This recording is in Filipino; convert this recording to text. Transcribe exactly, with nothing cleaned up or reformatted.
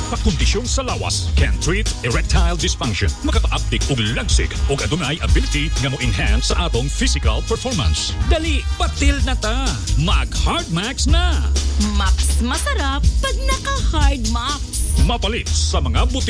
Pakondisyon sa lawas can treat erectile dysfunction. Makaka-uptik og lagsig o adunay ability nga mo enhance sa atong physical performance. Dali, patil na ta. Mag Hard Max na. Max masarap pag naka Hard Max. Mapalit sa mga buti